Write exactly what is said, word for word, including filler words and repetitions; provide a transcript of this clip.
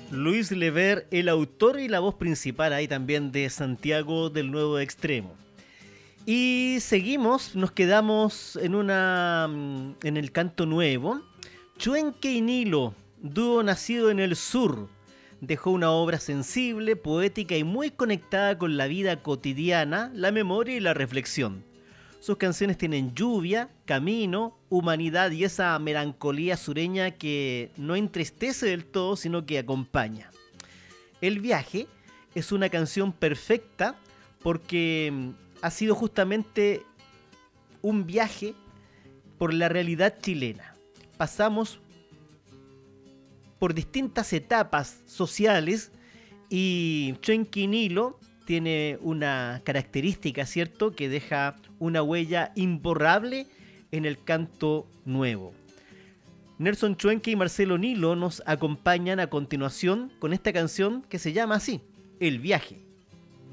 Luis Lever, el autor y la voz principal ahí también de Santiago del Nuevo Extremo. Y seguimos, nos quedamos en una en el canto nuevo. Chuenque y Nilo, dúo nacido en el sur, dejó una obra sensible, poética y muy conectada con la vida cotidiana, la memoria y la reflexión. Sus canciones tienen lluvia, camino, humanidad y esa melancolía sureña que no entristece del todo, sino que acompaña. El viaje es una canción perfecta porque ha sido justamente un viaje por la realidad chilena. Pasamos por distintas etapas sociales y Chuenque y Nilo tiene una característica, ¿cierto?, que deja una huella imborrable en el canto nuevo. Nelson Chuenque y Marcelo Nilo nos acompañan a continuación con esta canción que se llama así, El Viaje.